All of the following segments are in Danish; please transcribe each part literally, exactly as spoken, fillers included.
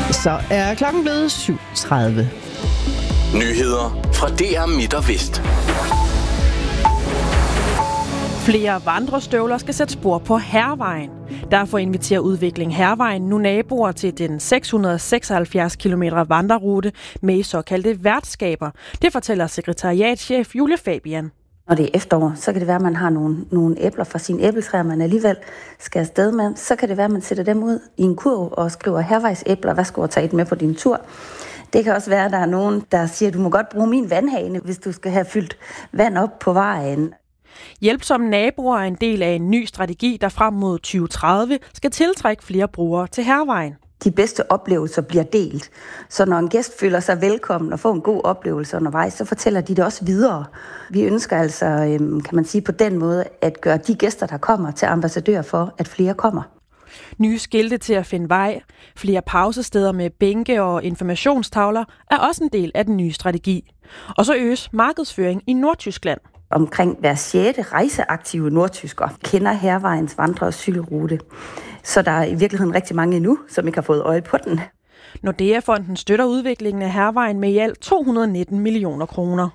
Så er klokken blevet syv tredive. Nyheder fra D R Midt og Vest. Flere vandrestøvler skal sætte spor på Hærvejen. Derfor inviterer Udvikling Hærvejen nu naboer til den seks hundrede seksoghalvfjerds kilometer vandrerute med såkaldte værtskaber. Det fortæller sekretariatschef Julie Fabian. Når det er efterår, så kan det være, at man har nogle, nogle æbler fra sine æbletræer, man alligevel skal afsted med. Så kan det være, at man sætter dem ud i en kurv og skriver Hærvejsæbler, hvad skal du tage et med på din tur? Det kan også være, at der er nogen, der siger, at du må godt bruge min vandhane, hvis du skal have fyldt vand op på vejen. Hjælpsomme naboer er en del af en ny strategi, der frem mod tyve tredive skal tiltrække flere brugere til Hærvejen. De bedste oplevelser bliver delt. Så når en gæst føler sig velkommen og får en god oplevelse undervejs, så fortæller de det også videre. Vi ønsker altså, kan man sige på den måde, at gøre de gæster, der kommer, til ambassadører for, at flere kommer. Nye skilte til at finde vej, flere pausesteder med bænke og informationstavler er også en del af den nye strategi. Og så øges markedsføring i Nordtyskland. Omkring hver sjette rejseaktive nordtysker kender Hærvejens vandre- og cykelrute. Så der er i virkeligheden rigtig mange endnu, som ikke har fået øje på den. Nordea-fonden støtter udviklingen af Hærvejen med i alt to hundrede nitten millioner kroner.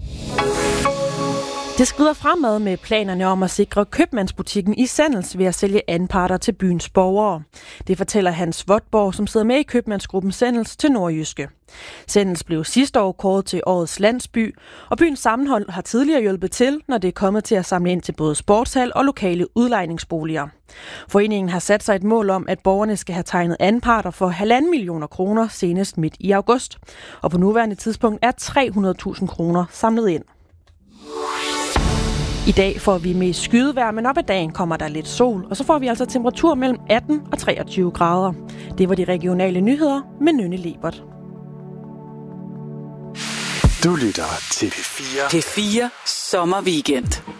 Det skrider fremad med planerne om at sikre købmandsbutikken i Sandels ved at sælge anparter til byens borgere. Det fortæller Hans Vodborg, som sidder med i købmandsgruppen Sandels til Nordjyske. Sandels blev sidste år kåret til årets landsby, og byens sammenhold har tidligere hjulpet til, når det er kommet til at samle ind til både sportshal og lokale udlejningsboliger. Foreningen har sat sig et mål om, at borgerne skal have tegnet anparter for halvanden millioner kroner senest midt i august. Og på nuværende tidspunkt er tre hundrede tusind kroner samlet ind. I dag får vi mest skydevejr, men op ad dagen kommer der lidt sol, og så får vi altså temperatur mellem atten og treogtyve grader. Det var de regionale nyheder med Nynne Lebert. Du lytter til P fire. P fire Sommerweekend.